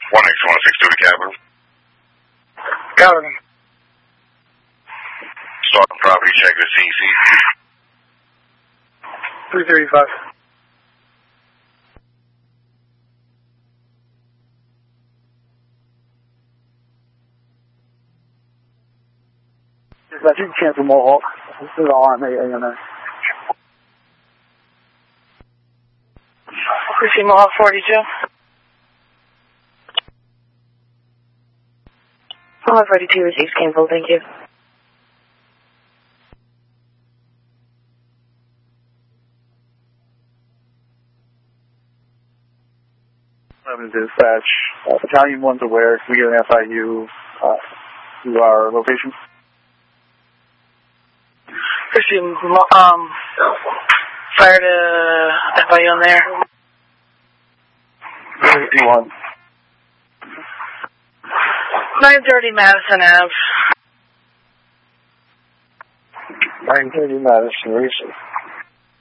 1X162 to Capitol. Capitol. Starting property check with CEC. 335. I think cancel Mohawk. This is all on ANA. Appreciate Mohawk 42. Mohawk 42 receives cancel, thank you. Dispatch. Battalion 1's aware. Can we get an FIU to our location? Appreciate fire to FIU on there. 51. 930 Madison Ave. 930 Madison, receive.